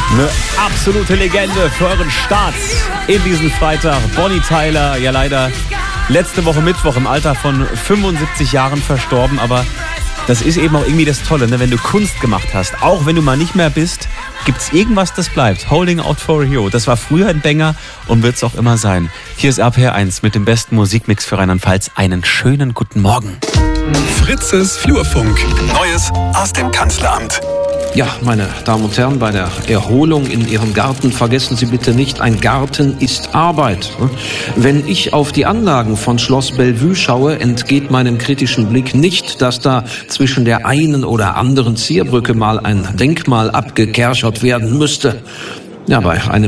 Eine absolute Legende für euren Start in diesen Freitag. Bonnie Tyler, ja leider letzte Woche Mittwoch im Alter von 75 Jahren verstorben. Aber das ist eben auch irgendwie das Tolle, ne? Wenn du Kunst gemacht hast, auch wenn du mal nicht mehr bist, gibt's irgendwas, das bleibt. Holding Out for a Hero, das war früher ein Banger und wird's auch immer sein. Hier ist RPR 1 mit dem besten Musikmix für Rheinland-Pfalz. Einen schönen guten Morgen. Fritzes Flurfunk. Neues aus dem Kanzleramt. Ja, meine Damen und Herren, bei der Erholung in Ihrem Garten vergessen Sie bitte nicht, ein Garten ist Arbeit. Wenn ich auf die Anlagen von Schloss Bellevue schaue, entgeht meinem kritischen Blick nicht, dass da zwischen der einen oder anderen Zierbrücke mal ein Denkmal abgekerchert werden müsste. Ja, bei einem